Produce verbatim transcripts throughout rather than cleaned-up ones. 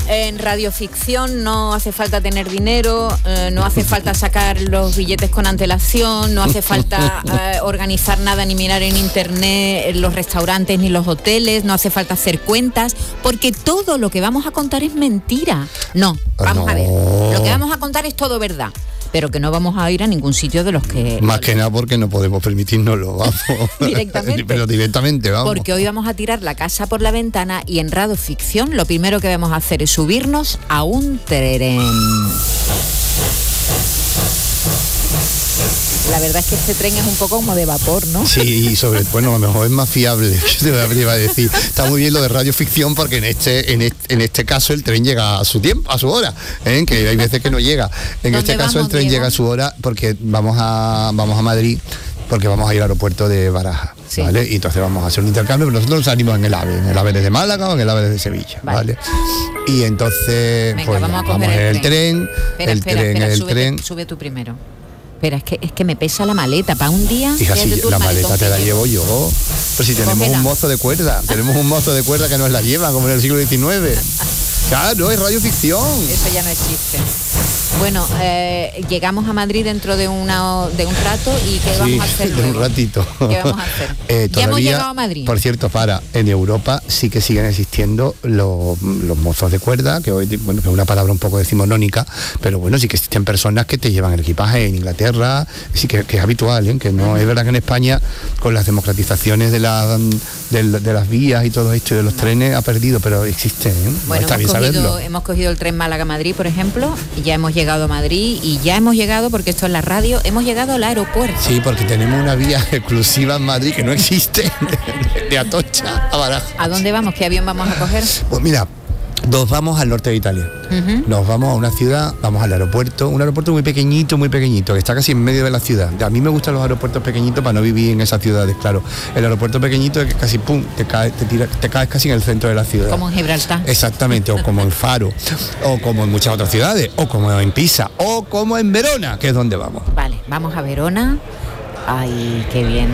en radioficción no hace falta tener dinero, eh, no hace falta sacar los billetes con antelación, no hace falta eh, organizar nada ni mirar en internet los restaurantes ni los hoteles, no hace falta hacer cuentas, porque todo lo que vamos a contar es mentira. No, vamos no. a ver, lo que vamos a contar es todo verdad, pero que no vamos a ir a ningún sitio de los que... Más que nada porque no podemos permitirnoslo, vamos. Directamente. Pero directamente, vamos. Porque hoy vamos a tirar la casa por la ventana y en radioficción lo primero que vamos a hacer es subirnos a un tren. La verdad es que este tren es un poco como de vapor, ¿no? Sí, y sobre bueno, a lo mejor es más fiable, que te iba a decir. Está muy bien lo de radioficción porque en este, en este, en este caso el tren llega a su tiempo, a su hora, ¿eh? Que hay veces que no llega. En este caso vamos, el tren Diego? llega a su hora porque vamos a vamos a Madrid, porque vamos a ir al aeropuerto de Baraja, sí. ¿vale? Y entonces vamos a hacer un intercambio, pero nosotros salimos en el AVE, en el AVE desde Málaga o en el AVE desde Sevilla, ¿vale? vale. Y entonces, venga, pues vamos, a vamos coger en el el tren, espera, el espera, tren, espera, el súbete, tren. Sube tú primero. Espera, es que, es que me pesa la maleta para un día. Hija, si la maleta te la llevo yo. Pero si tenemos Cógela. un mozo de cuerda, tenemos un mozo de cuerda que nos la lleva, como en el siglo diecinueve. Claro, es radioficción. Eso ya no existe. Bueno, eh, llegamos a Madrid dentro de una de un rato y ¿qué vamos Sí, a hacer de luego? un ratito. ¿Qué vamos a hacer? Eh, ya hemos todavía, llegado a Madrid. Por cierto, para, en Europa sí que siguen existiendo los, los mozos de cuerda, que hoy, bueno, es una palabra un poco decimonónica, pero bueno, sí que existen personas que te llevan el equipaje en Inglaterra, sí que, que es habitual, ¿eh? Que no, es verdad que en España, con las democratizaciones de, la, de, de las vías y todo esto, y de los trenes, ha perdido, pero existe, ¿eh? Bueno, está bien hemos cogido, saberlo. hemos cogido el tren Málaga-Madrid, por ejemplo, y ya hemos llegado a Madrid y ya hemos llegado, porque esto es la radio, hemos llegado al aeropuerto. Sí, porque tenemos una vía exclusiva en Madrid que no existe, de, de Atocha a Barajas. ¿A dónde vamos? ¿Qué avión vamos a coger? Pues mira, nos vamos al norte de Italia. Uh-huh. Nos vamos a una ciudad, vamos al aeropuerto, un aeropuerto muy pequeñito, muy pequeñito, que está casi en medio de la ciudad. A mí me gustan los aeropuertos pequeñitos para no vivir en esas ciudades, claro. El aeropuerto pequeñito es que casi pum, te caes, te, tira, te caes casi en el centro de la ciudad. Como en Gibraltar. Exactamente, o como en Faro, o como en muchas otras ciudades, o como en Pisa, o como en Verona, que es donde vamos. Vale, vamos a Verona. Ay, qué bien.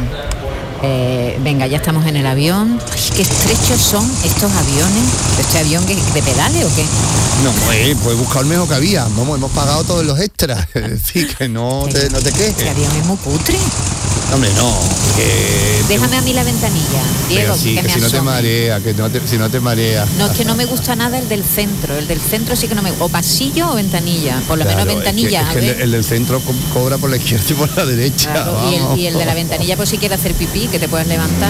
Eh, venga, ya estamos en el avión. Ay, qué estrechos son estos aviones. ¿Este avión que de pedales o qué? No, pues, pues buscar el mejor que había. Vamos, hemos pagado todos los extras. Es decir, que no te, no te quejes. Este avión es muy cutre. Hombre, no. Que... Déjame a mí la ventanilla, Diego, sí, que, que me si no te asome. marea, que no te, si no te marea. No, es que no me gusta nada el del centro. El del centro sí que no me... O pasillo o ventanilla. Por lo Claro, menos ventanilla. Es que, es que el, el del centro co- cobra por la izquierda y por la derecha. Claro, y, el, y el de la ventanilla, pues si quieres hacer pipí, que te puedes levantar.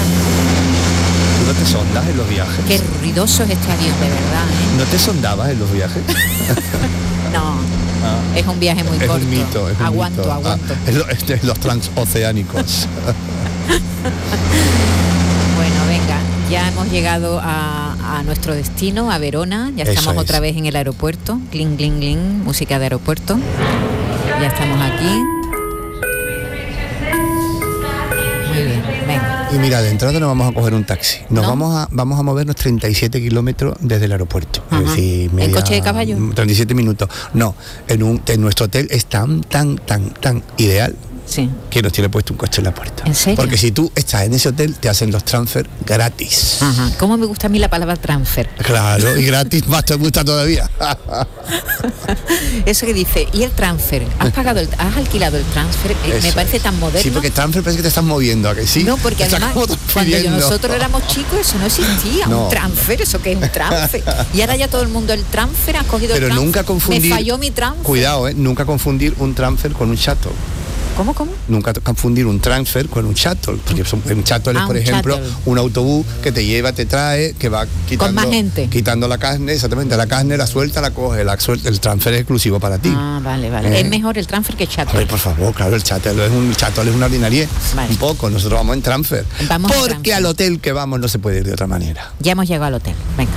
¿Tú no te sondas en los viajes? Qué ruidoso es este avión, de verdad, ¿eh? ¿No te sondabas en los viajes? No, ah, es un viaje muy es corto. Un mito, es un aguanto, mito. aguanto. Ah, es, lo, es de los transoceánicos. Bueno, venga, ya hemos llegado a, a nuestro destino, a Verona. Ya estamos otra vez en el aeropuerto. Cling, cling, cling, música de aeropuerto. Ya estamos aquí. Muy bien, venga. Y mira, de entrada nos vamos a coger un taxi. Nos ¿No? vamos a vamos a movernos treinta y siete kilómetros desde el aeropuerto. Ajá. Es decir, media, ¿En coche de caballo? treinta y siete minutos. No, en, un, en nuestro hotel es tan, tan, tan, tan ideal. Sí. Que nos tiene puesto un coche en la puerta. ¿En serio? Porque si tú estás en ese hotel, te hacen los transfer gratis. Ajá. ¿Cómo me gusta a mí la palabra transfer? Claro, y gratis más te gusta todavía. Eso que dice, ¿y el transfer? ¿Has pagado el, has alquilado el transfer? Eh, me parece tan moderno. Sí, porque transfer parece que te estás moviendo, ¿a que sí? No, porque Estás además, como cuando yo- transfiriendo. nosotros éramos chicos, eso no existía. No. Un transfer, ¿eso qué es un transfer? Y ahora ya todo el mundo, el transfer, has cogido Pero el transfer. nunca confundir. Me falló mi transfer. Cuidado, ¿eh? Nunca confundir un transfer con un shuttle. ¿Cómo, cómo? Nunca confundir un transfer con un shuttle, porque son, un shuttle es, Ah, por un ejemplo, shuttle. un autobús que te lleva, te trae, que va quitando, más gente. quitando la carne, exactamente, la carne, la suelta, la coge, la suelta, el transfer es exclusivo para ti. Ah, vale, vale. Eh. Es mejor el transfer que el shuttle. Hombre, por favor, claro, el shuttle es un shuttle es una ordinaria, Vale. un poco, nosotros vamos en transfer, Vamos en porque transfer. al hotel que vamos no se puede ir de otra manera. Ya hemos llegado al hotel. Venga.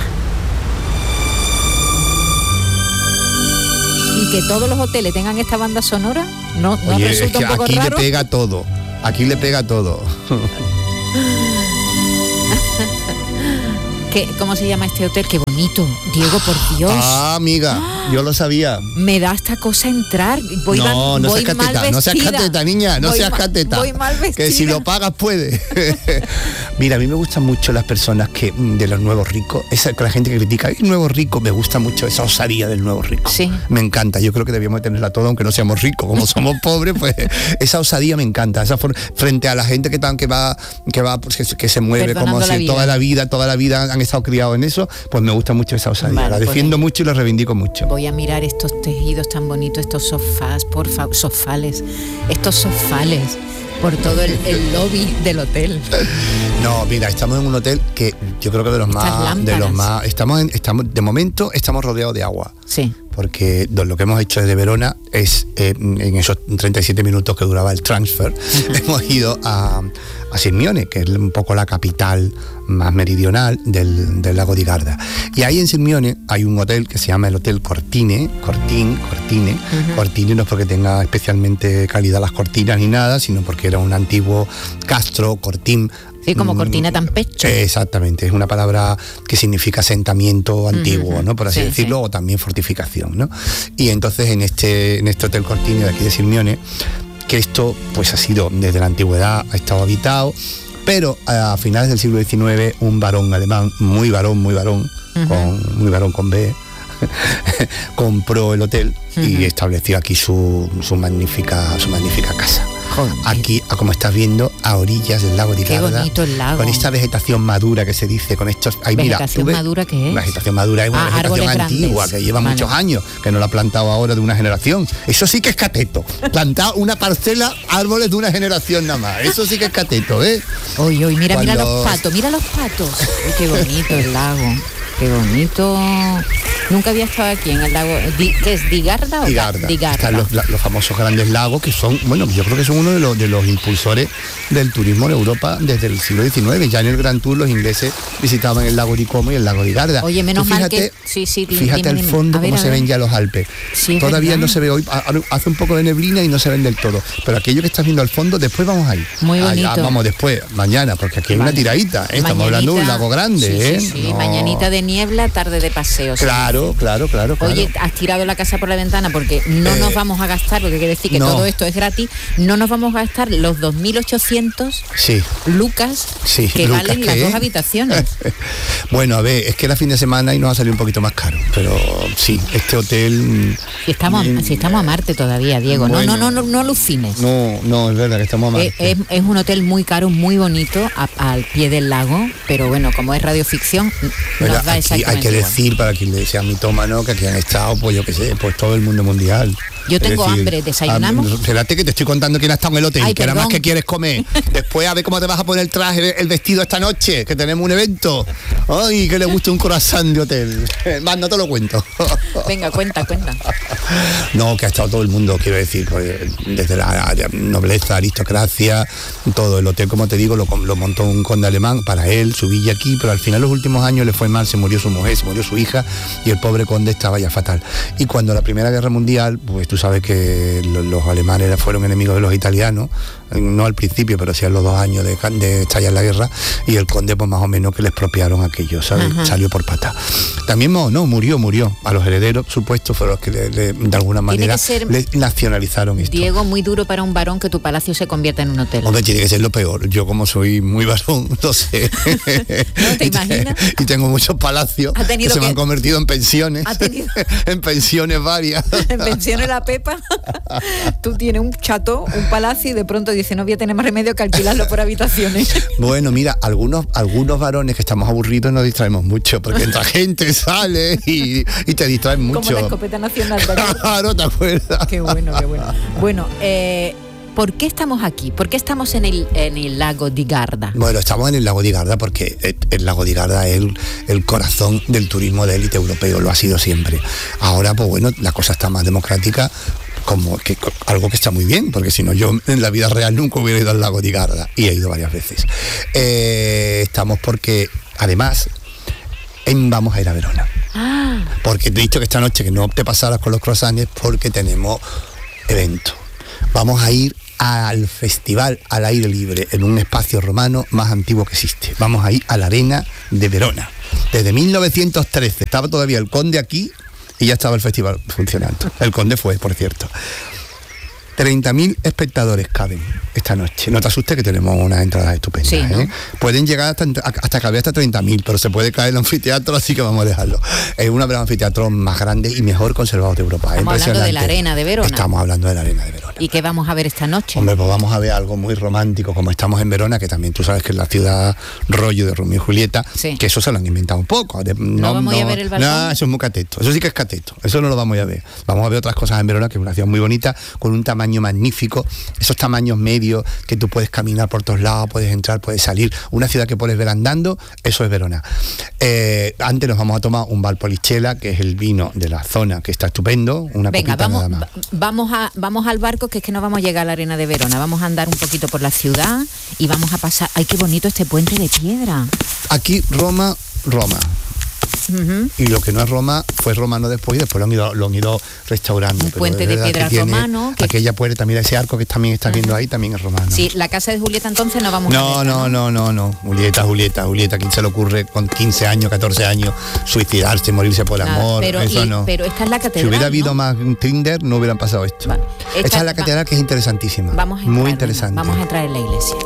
Y que todos los hoteles tengan esta banda sonora, ¿no, no Oye, es resulta que un poco aquí raro? le pega todo, aquí le pega todo. ¿Qué, ¿Cómo se llama este hotel? Qué bonito. bonito, Diego, por Dios. Ah, amiga, ¡ah! Yo lo sabía. Me da esta cosa entrar. Voy no, mal, no voy seas mal cateta, no seas cateta, niña, no voy seas ma- cateta. Voy mal vestida. Que si lo pagas puede. Mira, a mí me gustan mucho las personas que de los nuevos ricos, esa la gente que critica, el nuevo rico, me gusta mucho esa osadía del nuevo rico. Sí. Me encanta, yo creo que debíamos tenerla toda, aunque no seamos ricos, como somos pobres, pues esa osadía me encanta, esa for- frente a la gente que tan que va que va pues, que, que se mueve Perdonando como la si vida. toda la vida, toda la vida han estado criados en eso, pues me gusta mucho esa osadía, Vale, la pues defiendo mucho y la reivindico mucho. Voy a mirar estos tejidos tan bonitos, estos sofás, por favor, sofales, estos sofales, por todo el, el lobby del hotel. No, mira, estamos en un hotel que yo creo que de los Estas más, de lámparas. los más, estamos, en, estamos, de momento estamos rodeados de agua. Sí. Porque lo que hemos hecho desde Verona es, eh, en esos treinta y siete minutos que duraba el transfer, uh-huh. hemos ido a, a Sirmione, que es un poco la capital más meridional del, del lago di Garda. Y ahí en Sirmione hay un hotel que se llama el Hotel Cortine, Cortin, Cortine. Uh-huh. Cortine no es porque tenga especialmente calidad las cortinas ni nada, sino porque era un antiguo castro, Cortín. Sí, como cortina tan pecho. Exactamente, es una palabra que significa asentamiento antiguo, uh-huh, ¿no? Por así sí, decirlo, sí. O también fortificación, ¿no? Y entonces en este, en este Hotel Cortine de aquí de Sirmione, que esto pues ha sido desde la antigüedad, ha estado habitado, pero a finales del siglo diecinueve un varón alemán, muy varón, muy varón, uh-huh. con, muy varón con B, compró el hotel uh-huh. y estableció aquí su, su magnífica, su magnífica casa. Joder. Aquí, como estás viendo, a orillas del lago di Garda. Qué bonito el lago. Con esta vegetación madura que se dice, con estos... Ay, ¿Vegetación mira, madura qué es? Vegetación madura es una ah, vegetación antigua, grandes. Que lleva vale. muchos años, que no la ha plantado ahora de una generación. Eso sí que es cateto. Plantar una parcela, árboles de una generación nada más. Eso sí que es cateto, ¿eh? Oye, oye, mira, Cuando... mira los patos, mira los patos. Uy, qué bonito el lago. Qué bonito. Nunca había estado aquí en el lago. Di, ¿Qué es? ¿Digarda o Digarda? Digarda. Están los, los famosos grandes lagos que son, bueno, yo creo que son uno de los, de los impulsores del turismo en Europa desde el siglo diecinueve. Ya en el Gran Tour los ingleses visitaban el lago di Como y el lago di Garda. Oye, menos fíjate, mal que... Sí, sí, dime, fíjate dime, al dime. fondo ver, cómo se ver. ven ya los Alpes. Sí, Todavía ¿verdad? no se ve hoy, hace un poco de neblina y no se ven del todo. Pero aquello que estás viendo al fondo, después vamos a ir. Muy bonito. Allá, vamos después, mañana, porque aquí hay vale. una tiradita. ¿eh? Estamos hablando de un lago grande. Sí, ¿eh? sí, sí. No. Mañanita de niebla, tarde de paseo. Claro, ¿sí? claro, claro, claro. Oye, has tirado la casa por la ventana porque no eh, nos vamos a gastar, porque quiere decir que no. todo esto es gratis, no nos vamos a gastar los dos mil ochocientos sí. lucas sí, que lucas valen que las es. dos habitaciones. Bueno, a ver, es que era fin de semana y nos va a salir un poquito más caro, pero sí, este hotel... Si estamos, mm, si estamos a Marte todavía, Diego, bueno, no, no, no, no, no alucines. No, no, es verdad que estamos a Marte. Es, es, es un hotel muy caro, muy bonito, a, al pie del lago, pero bueno, como es radioficción, pero nos da aquí, exactamente hay que igual. decir, para quien le sea mitómano, que aquí han estado, pues yo qué sé, pues todo el mundo mundial. Yo tengo es decir, hambre, ¿desayunamos? A, espérate que te estoy contando quién ha estado en el hotel, Ay, que nada más perdón. que quieres comer. Después a ver cómo te vas a poner el traje, el vestido esta noche, que tenemos un evento. Ay, que le gusta un croissant de hotel. Más no te lo cuento. Venga, cuenta, cuenta. No, que ha estado todo el mundo, quiero decir, pues, desde la nobleza, aristocracia, todo. El hotel, como te digo, lo, lo montó un conde alemán para él, su villa aquí, pero al final los últimos años le fue mal, se murió su mujer, se murió su hija y el pobre conde estaba ya fatal. Y cuando la Primera Guerra Mundial, pues tú sabes que los, los alemanes fueron enemigos de los italianos, no al principio, pero sí a los dos años de, de estallar la guerra, y el conde pues más o menos que le expropiaron aquello, ¿sabes? Ajá. Salió por pata. También no, murió, murió. A los herederos, supuestos, fueron los que le, le, de alguna manera le nacionalizaron esto. Diego, muy duro para un varón que tu palacio se convierta en un hotel. Hombre, tiene que ser lo peor. Yo como soy muy varón, no sé. ¿No te imaginas? Y, y tengo muchos palacios que, que se me han convertido en pensiones. ¿Ha tenido? En pensiones varias. En pensiones la Pepa. Tú tienes un chateau, un palacio y de pronto dices, no voy a tener más remedio que alquilarlo por habitaciones. Bueno, mira, algunos algunos varones que estamos aburridos nos distraemos mucho, porque entra gente, sale y, y te distraen mucho. Como la escopeta nacional. Claro, ¿te acuerdas? Qué bueno, qué bueno. Bueno, eh... ¿por qué estamos aquí? ¿Por qué estamos en el, en el lago di Garda? Bueno, estamos en el lago di Garda porque el, el lago di Garda es el, el corazón del turismo de élite europeo, lo ha sido siempre. Ahora, pues bueno, la cosa está más democrática, como que algo que está muy bien, porque si no yo en la vida real nunca hubiera ido al lago di Garda, y he ido varias veces. Eh, estamos porque, además, en, vamos a ir a Verona. Ah. Porque te he dicho que esta noche que no te pasaras con los croissants porque tenemos evento. Vamos a ir al festival al aire libre en un espacio romano más antiguo que existe. Vamos a ir a la Arena de Verona. Desde mil novecientos trece estaba todavía el Conde aquí y ya estaba el festival funcionando. El Conde fue, por cierto. treinta mil espectadores caben esta noche. No te asustes que tenemos unas entradas estupendas. Sí, ¿no? ¿eh? Pueden llegar hasta, hasta caber hasta treinta mil, pero se puede caer el anfiteatro, así que vamos a dejarlo. Es uno de los anfiteatros más grandes y mejor conservados de Europa. Estamos hablando de la Arena de Verona. Estamos hablando de la Arena de Verona. ¿Y qué vamos a ver esta noche? Hombre, pues vamos a ver algo muy romántico, como estamos en Verona, que también tú sabes que es la ciudad rollo de Romeo y Julieta, sí. que eso se lo han inventado un poco. De, no, ¿No vamos no, a ver el balcón? No, eso es muy cateto. Eso sí que es cateto. Eso no lo vamos a ver. Vamos a ver otras cosas en Verona, que es una ciudad muy bonita, con un tamaño magnífico. Esos tamaños medios que tú puedes caminar por todos lados, puedes entrar, puedes salir, una ciudad que puedes ver andando, eso es Verona. Eh, antes nos vamos a tomar un Valpolicella, que es el vino de la zona, que está estupendo, una Venga, copita vamos, nada más. vamos a vamos al barco, que es que no vamos a llegar a la Arena de Verona, vamos a andar un poquito por la ciudad y vamos a pasar, ay, qué bonito este puente de piedra. Aquí Roma, Roma. Uh-huh. Y lo que no es Roma fue romano después y después lo han ido, lo han ido restaurando. Un puente de piedra romano. Que aquella puerta, mira ese arco que también estás uh-huh. viendo ahí, también es romano. Sí, la casa de Julieta entonces no vamos no, a ver. No, no, no, no, no. Julieta, Julieta, Julieta, ¿quién se le ocurre con quince años, catorce años, suicidarse, morirse por Nada, amor? Pero, eso y, no. Pero esta es la catedral. Si hubiera habido ¿no? más Tinder, no hubieran pasado esto. Vale. Esta, esta es la catedral va, que es interesantísima. Vamos a entrar, muy interesante. Vamos a entrar en la iglesia.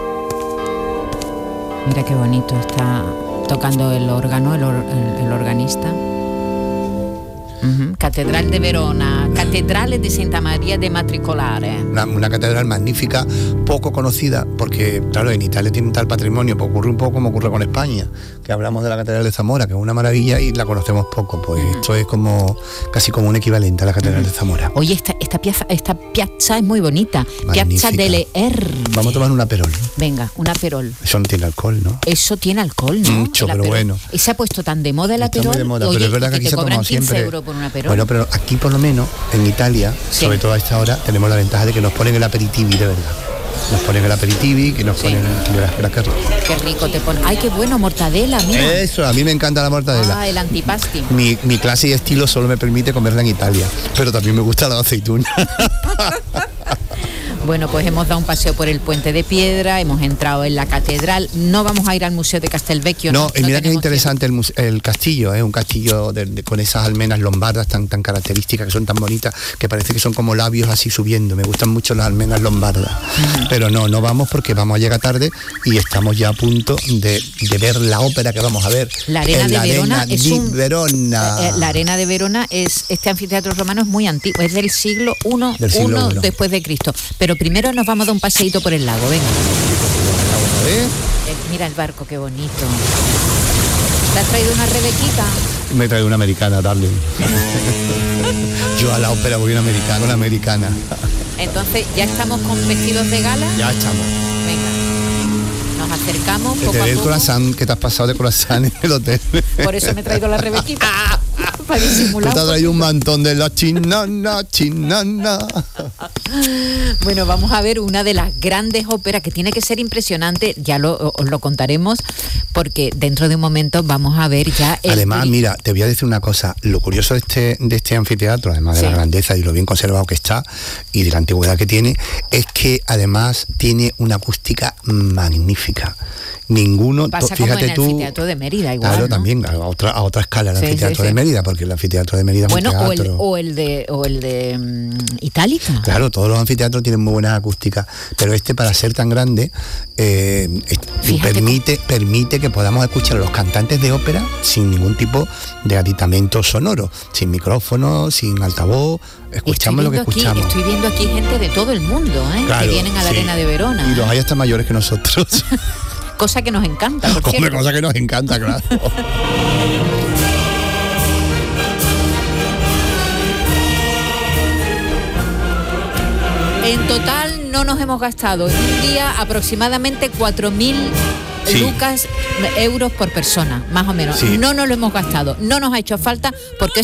Mira qué bonito está tocando el órgano, el, or, el, el organista. Uh-huh. Catedral de Verona, Cattedrale di Santa Maria de Matricolare. Una, una catedral magnífica, poco conocida, porque claro, en Italia tiene tal patrimonio, pues ocurre un poco como ocurre con España, que hablamos de la Catedral de Zamora, que es una maravilla y la conocemos poco, pues uh-huh. esto es como casi como un equivalente a la Catedral uh-huh. de Zamora. Oye, esta, esta, piazza, esta piazza es muy bonita, magnífica. Piazza delle Erbe. Vamos a tomar un aperol. Venga, un aperol. Eso no tiene alcohol, ¿no? Eso tiene alcohol, ¿no? Mucho, pero bueno. Y se ha puesto tan de moda el aperol. Está muy de moda, Oye, pero es verdad que aquí se ha tomado siempre. euros por un aperol. Bueno, pero aquí por lo menos, en Italia, sí. sobre todo a esta hora, tenemos la ventaja de que nos ponen el aperitivi de verdad. Nos ponen el aperitivi, que nos sí. ponen el, el, el, qué rico. Qué rico te ponen. Ay, qué bueno, mortadela, mira. Eso, a mí me encanta la mortadela. Ah, el antipasti. Mi, mi clase y estilo solo me permite comerla en Italia, pero también me gusta la aceituna. Bueno, pues hemos dado un paseo por el Puente de Piedra, hemos entrado en la catedral, no vamos a ir al Museo de Castelvecchio. No, no y mira no que es interesante el, muse- el castillo, es ¿eh? un castillo de, de, con esas almenas lombardas tan, tan características, que son tan bonitas, que parece que son como labios así subiendo. Me gustan mucho las almenas lombardas. Uh-huh. Pero no, no vamos porque vamos a llegar tarde y estamos ya a punto de, de ver la ópera que vamos a ver. La Arena de la Verona Arena es di un... Verona. Eh, la Arena de Verona es, este anfiteatro romano es muy antiguo, es del siglo uno, del siglo uno después de Cristo. Pero primero nos vamos a dar un paseíto por el lago, venga. Eh, mira el barco, qué bonito. ¿Te has traído una rebequita? Me he traído una americana, darling. Yo a la ópera voy una americana, una americana. Entonces, ¿ya estamos con vestidos de gala? Ya estamos. Venga. Nos acercamos que poco te a el poco. croissant, que te has pasado de croissant en el hotel. Por eso me he traído la rebequita. Para disimular. Te has traído un mantón de la chinana, chinana. Bueno, vamos a ver una de las grandes óperas que tiene que ser impresionante, ya lo, os lo contaremos, porque dentro de un momento vamos a ver ya... El... Además, mira, te voy a decir una cosa, lo curioso de este, de este anfiteatro, además de sí. la grandeza y lo bien conservado que está, y de la antigüedad que tiene, es que además tiene una acústica magnífica. Ninguno, pasa to, fíjate como en el tú, anfiteatro de Mérida igual, claro, ¿no? también a otra, a otra escala el sí, anfiteatro sí, sí. de Mérida, porque el anfiteatro de Mérida es bueno, un o el, teatro. o el de o el de um, Itálica. Claro, todos los anfiteatros tienen muy buenas acústicas, pero este, para ser tan grande, eh, permite, cómo... permite que podamos escuchar a los cantantes de ópera sin ningún tipo de aditamento sonoro, sin micrófono, sin altavoz. Escuchamos lo que escuchamos. Aquí, estoy viendo aquí gente de todo el mundo, ¿eh? Claro, que vienen a la sí. Arena de Verona. Y los hay hasta mayores que nosotros. Cosa que nos encanta, por Hombre, cosa que nos encanta, claro. En total no nos hemos gastado en un día aproximadamente cuatro mil sí. lucas, euros por persona, más o menos. Sí. No nos lo hemos gastado, no nos ha hecho falta porque